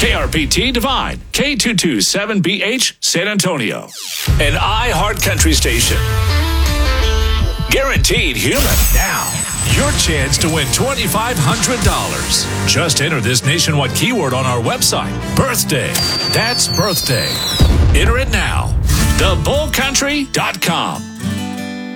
KRPT Divine, K227BH, San Antonio. An iHeart Country station. Guaranteed human. Now, your chance to win $2,500. Just enter this nationwide keyword on our website. Birthday. That's birthday. Enter it now. TheBullCountry.com.